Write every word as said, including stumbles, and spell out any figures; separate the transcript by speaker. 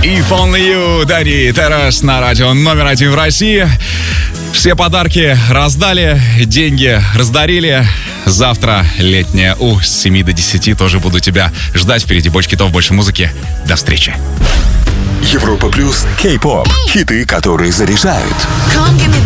Speaker 1: If Only You, Дани Террас на радио номер один в России. Все подарки раздали, деньги раздарили. Завтра летняя У с семи до десяти тоже буду тебя ждать. Впереди больше хитов, больше музыки. До встречи.
Speaker 2: Европа плюс, кей-поп, хиты, которые заряжают.